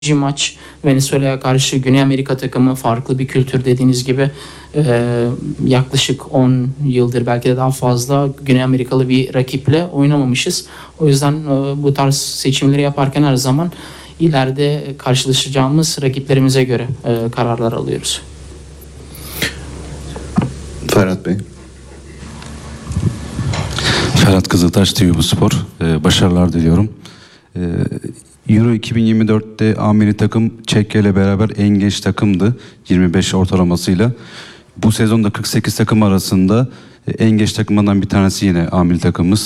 maç Venezuela'ya karşı. Güney Amerika takımı farklı bir kültür, dediğiniz gibi yaklaşık 10 yıldır belki de daha fazla Güney Amerikalı bir rakiple oynamamışız. O yüzden bu tarz seçimleri yaparken her zaman ileride karşılaşacağımız rakiplerimize göre kararlar alıyoruz. Ferhat Bey. Ferhat Kızıltaş, TV Spor. Başarılar diliyorum. Euro 2024'te A takım Çekya ile beraber en genç takımdı, 25 ortalamasıyla. Bu sezonda 48 takım arasında en genç takımlardan bir tanesi yine A takımımız.